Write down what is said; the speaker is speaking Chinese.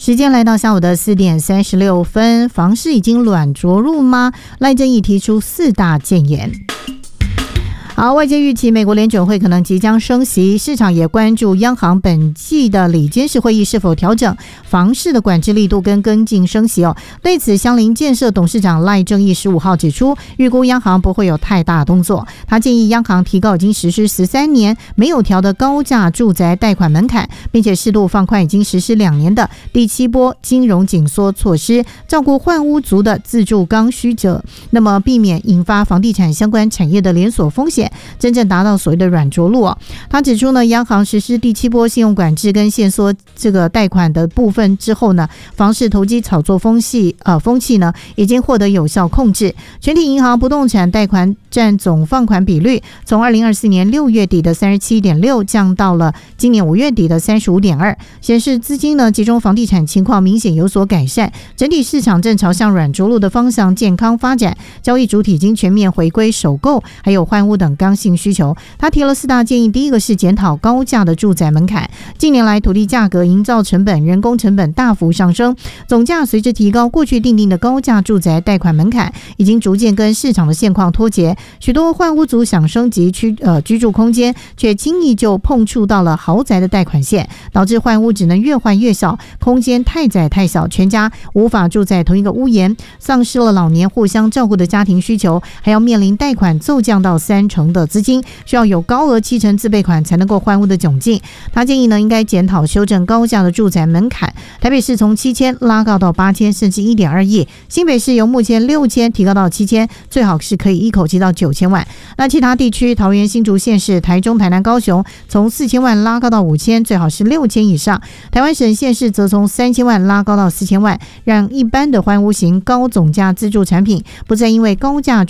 时间来到下午的4点36分，房市已经软着陆吗？赖正镒提出4大建言。好，外界预期美国联准会可能即将升息，市场也关注央行本季的理监事会议是否调整房市的管制力度跟跟进升息。对此，香邻建设董事长赖正镒15号指出，预估央行不会有太大动作。他建议央行提高已经实施13年没有调的高价住宅贷款门槛，并且适度放宽已经实施2年的第7波金融紧缩措施，照顾换屋族的自住刚需者，那么避免引发房地产相关产业的连锁风险，真正达到所谓的软着陆。他指出呢，央行实施第7波信用管制跟限缩这个贷款的部分之后呢，房市投机炒作风气呢已经获得有效控制。全体银行不动产贷款占总放款比率从2024年6月底的 37.6 降到了今年5月底的 35.2， 显示资金呢集中房地产情况明显有所改善，整体市场正朝向软着陆的方向健康发展，交易主体已经全面回归首购还有换屋等刚性需求。他提了4大建议，第一个是检讨高价的住宅门槛。近年来土地价格、营造成本、人工成本大幅上升，总价随之提高，过去订定的高价住宅贷款门槛已经逐渐跟市场的现况脱节，许多换屋族想升级居住空间，却轻易就碰触到了豪宅的贷款线，导致换屋只能越换越小，空间太窄太小，全家无法住在同一个屋檐，丧失了老年互相照顾的家庭需求，还要面临贷款骤降到30%的资金，需要有高额70%自备款才能够换屋的窘境。他建议呢，应该检讨修正高价的住宅门槛，台北市从7000拉高到8000，甚至1.2亿；新北市由目前6000提高到7000，最好是可以一口气到9000万。那其他地区，桃园、新竹县市、台中、台南、高雄从4000万拉高到5000，最好是6000以上。台湾省县市则从3000万拉高到4000万，让一般的换屋型高总价自住产品不再因为高价